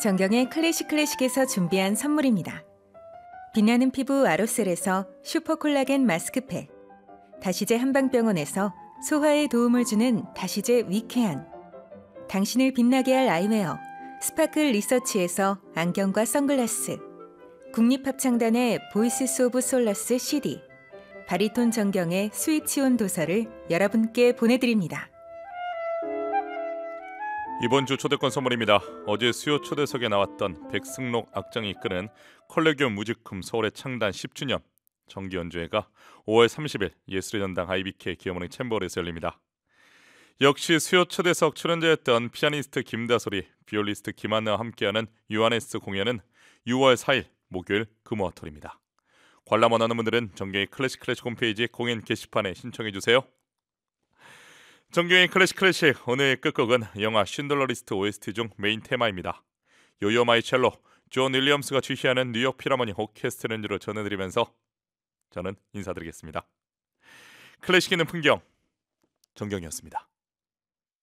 정경의 클래식에서 준비한 선물입니다. 빛나는 피부 아로셀에서 슈퍼콜라겐 마스크팩, 다시제 한방병원에서 소화에 도움을 주는 다시제 위쾌한, 당신을 빛나게 할 아이웨어 스파클 리서치에서 안경과 선글라스, 국립합창단의 보이스 오브 솔라스 CD, 바리톤 정경의 스위치온 도서를 여러분께 보내드립니다. 이번 주 초대권 선물입니다. 어제 수요 초대석에 나왔던 백승록 악장이 이끄는 컬레기움 무지쿰 서울의 창단 10주년 정기 연주회가 5월 30일 예술의 전당 IBK 기업은행 챔버홀에서 열립니다. 역시 수요 초대석 출연자였던 피아니스트 김다솔이 비올리스트 김한나와 함께하는 유아네스 공연은 6월 4일 목요일 금호호텔입니다. 관람 원하는 분들은 정경의 클래식 홈페이지 공연 게시판에 신청해 주세요. 정경의 클래식 오늘 끝곡은 영화 쉰들러 리스트 OST 중 메인 테마입니다. 요요 마이 첼로 존 윌리엄스가 주휘하는 뉴욕 필하모니 오케스트라 연주로 전해드리면서 저는 인사드리겠습니다. 클래식 있는 풍경 정경이었습니다.